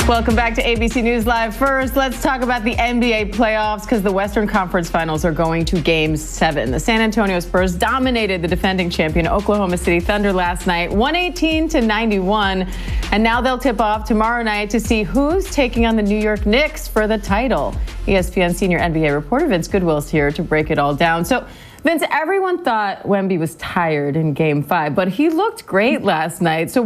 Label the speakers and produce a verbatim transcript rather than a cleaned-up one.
Speaker 1: Welcome back to A B C News Live. First, let's talk about the N B A playoffs because the Western Conference Finals are going to Game seven. The San Antonio Spurs dominated the defending champion Oklahoma City Thunder last night, one eighteen to ninety-one. And now they'll tip off tomorrow night to see who's taking on the New York Knicks for the title. E S P N senior N B A reporter Vince Goodwill's here to break it all down. So, Vince, everyone thought Wemby was tired in Game five, but he looked great last night. So